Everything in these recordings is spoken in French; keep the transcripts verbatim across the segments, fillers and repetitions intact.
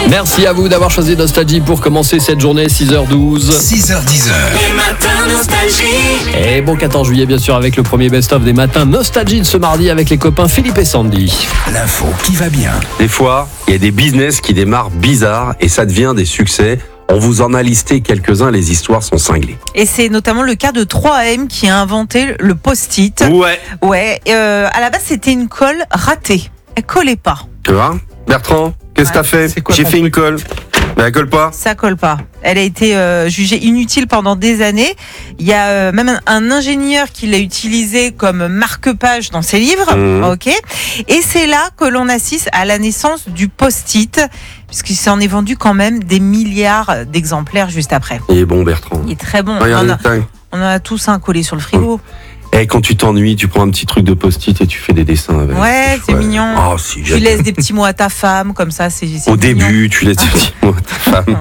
Merci à vous d'avoir choisi Nostalgie pour commencer cette journée, six heures douze. six heures dix. Les matins Nostalgie. Et bon quatorze juillet, bien sûr, avec le premier best-of des matins Nostalgie de ce mardi avec les copains Philippe et Sandy. L'info qui va bien. Des fois, il y a des business qui démarrent bizarres et ça devient des succès. On vous en a listé quelques-uns, les histoires sont cinglées. Et c'est notamment le cas de trois M qui a inventé le post-it. Ouais. Ouais, euh, à la base, c'était une colle ratée. Elle collait pas. Tu vois, Bertrand, qu'est-ce que Ouais. t'as fait? C'est quoi J'ai ton fait une colle. Mais elle colle pas. Ça colle pas. Elle a été euh, jugée inutile pendant des années. Il y a euh, même un, un ingénieur qui l'a utilisée comme marque-page dans ses livres. Mmh. Ok. Et c'est là que l'on assiste à la naissance du post-it, puisqu'il s'en est vendu quand même des milliards d'exemplaires juste après. Il est bon, Bertrand. Il est très bon. On Regarde, en a, tac. on en a tous un collé sur le frigo. Et quand tu t'ennuies, tu prends un petit truc de post-it et tu fais des dessins avec. Ouais, c'est mignon. Oh, si, Tu j'adore. laisses des petits mots à ta femme, comme ça, c'est c'est Au mignon. début, tu laisses des petits mots à ta femme.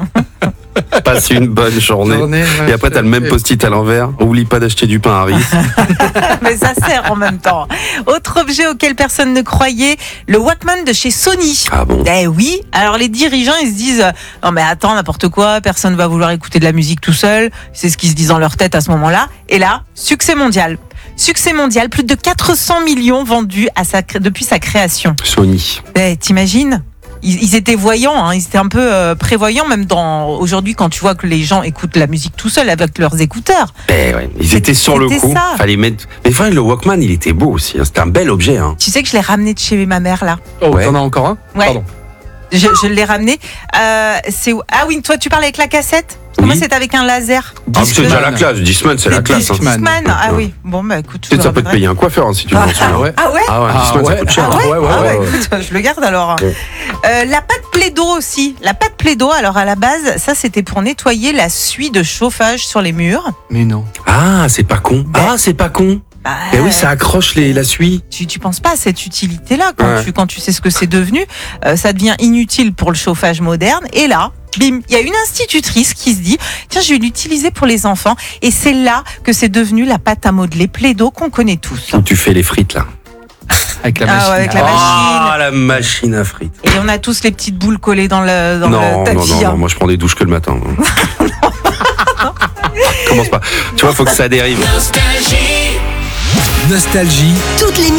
Passe une bonne journée. Journée, ouais, Et après, t'as le même post-it à l'envers. Oublie pas d'acheter du pain à riz. Mais ça sert en même temps. Autre objet auquel personne ne croyait, le Walkman de chez Sony. Ah bon? Eh oui, alors les dirigeants ils se disent euh, non mais attends, n'importe quoi, personne va vouloir écouter de la musique tout seul, c'est ce qu'ils se disent dans leur tête à ce moment-là. Et là, succès mondial. Succès mondial, plus de quatre cents millions vendus à sa, cré- depuis sa création. Sony. Eh, t'imagines? Ils, ils étaient voyants, hein, ils étaient un peu euh, prévoyants, même dans aujourd'hui quand tu vois que les gens écoutent la musique tout seuls avec leurs écouteurs. Eh ouais, ils étaient sur le C'était coup. ça. Fallait mettre. Mais enfin, le Walkman, il était beau aussi. hein. C'était un bel objet. Hein. Tu sais que je l'ai ramené de chez ma mère là. Oh, Ouais. t'en as encore un? Ouais. Pardon. Je, je l'ai ramené. Euh, c'est où Ah oui, toi tu parles avec la cassette. Parce que Oui. Moi c'était avec un laser. Ah, c'est déjà la Discman. classe. Discman, c'est la classe. hein. Discman. Discman. Ah Ouais. oui. Bon bah écoute. je Peut-être le ça peut te reverrai. payer un coiffeur hein, si tu le Ah, vends celui-là. Ah ouais. Ah ouais. Ah ouais, Ah Discman, ça ouais. coûte cher. Ah hein. ouais, ouais, Ah ouais, ouais, ouais. écoute, je le garde alors. Ouais. Euh, la pâte Plaido aussi. La pâte Plaido, alors à la base, ça c'était pour nettoyer la suie de chauffage sur les murs. Mais non. Ah, c'est pas con. Ah, c'est pas con. Bah, Eh oui, ça accroche les, la suie. tu, tu penses pas à cette utilité-là quand, Ouais. tu, quand tu sais ce que c'est devenu. Euh, ça devient inutile pour le chauffage moderne. Et là, bim, il y a une institutrice qui se dit tiens, je vais l'utiliser pour les enfants. Et c'est là que c'est devenu la pâte à modeler Plaido qu'on connaît tous. Où tu fais les frites là. Avec la Ah ouais, machine. avec la Ah, machine. la machine à frites. Et on a tous les petites boules collées dans le, dans Non, le non, tapis. non, hein. non, moi je prends des douches que le matin. Commence pas. Tu vois, faut que ça dérive. Nostalgie. Nostalgie. Toutes les